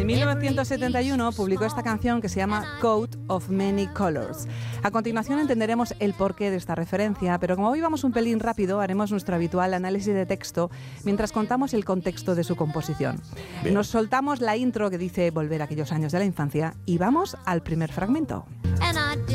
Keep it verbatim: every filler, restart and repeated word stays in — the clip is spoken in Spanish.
En mil novecientos setenta y uno publicó esta canción que se llama Coat of Many Colors. A continuación entenderemos el porqué de esta referencia, pero como hoy vamos un pelín rápido, haremos nuestro habitual análisis de texto mientras contamos el contexto de su composición. Bien. Nos soltamos la intro que dice volver a aquellos años de la infancia y vamos al primer fragmento.